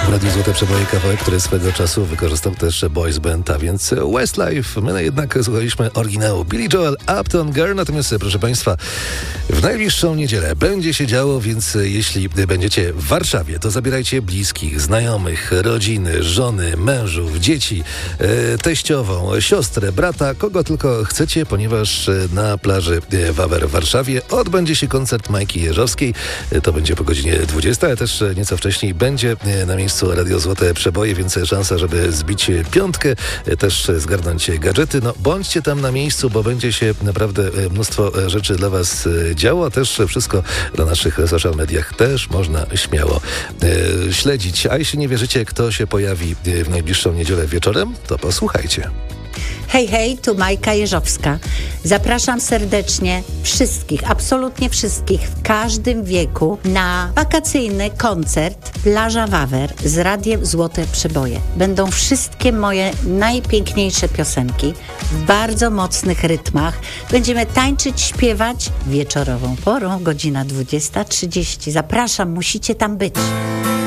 W Radiu Złote Przeboje kawałek, który swego czasu wykorzystał też Boys Band, a więc Westlife. My jednak słuchaliśmy oryginału Billy Joel, Uptown Girl. Natomiast, proszę Państwa, w najbliższą niedzielę będzie się działo, więc jeśli będziecie w Warszawie, to zabierajcie bliskich, znajomych, rodziny, żony, mężów, dzieci, teściową, siostrę, brata, kogo tylko chcecie, ponieważ na plaży Wawer w Warszawie odbędzie się koncert Majki Jeżowskiej. To będzie po godzinie 20, ale też nieco wcześniej będzie na miejscu Radio Złote Przeboje, więc szansa, żeby zbić piątkę, też zgarnąć gadżety. No, bądźcie tam na miejscu, bo będzie się naprawdę mnóstwo rzeczy dla Was działo, a też wszystko na naszych social mediach też można śmiało śledzić. A jeśli nie wierzycie, kto się pojawi w najbliższą niedzielę wieczorem, to posłuchajcie. Hej, hej, tu Majka Jeżowska. Zapraszam serdecznie wszystkich, absolutnie wszystkich, w każdym wieku na wakacyjny koncert Plaża Wawer z Radiem Złote Przeboje. Będą wszystkie moje najpiękniejsze piosenki w bardzo mocnych rytmach. Będziemy tańczyć, śpiewać wieczorową porą, godzina 20:30. Zapraszam, musicie tam być.